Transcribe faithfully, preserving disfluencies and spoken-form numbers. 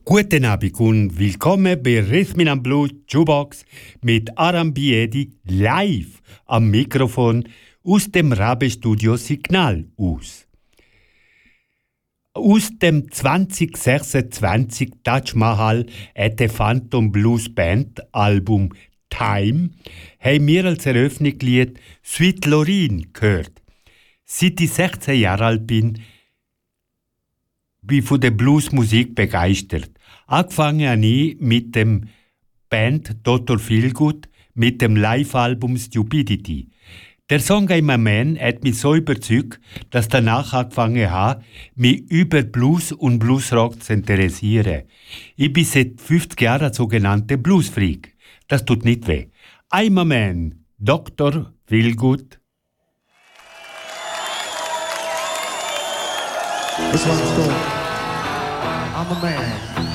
Guten Abend und willkommen bei Rhythm and Blues Jukebox mit Aram Biedi live am Mikrofon aus dem Rabe-Studio Signal aus. Aus dem zwanzig sechsundzwanzig Taj Mahal at the Phantom Blues Band Album Time haben wir als Eröffnungslied Sweet Lorraine gehört. Seit ich sechzehn Jahre alt bin, bin ich von der Bluesmusik begeistert. Angefangen habe ich mit dem Band Doktor Feelgood mit dem Live-Album Stupidity. Der Song I'm a Man hat mich so überzeugt, dass danach angefangen habe, mich über Blues und Bluesrock zu interessieren. Ich bin seit fünfzig Jahren ein sogenannter Bluesfreak. Das tut nicht weh. I'm a Man, Doktor Feelgood. This one's called I'm a Man.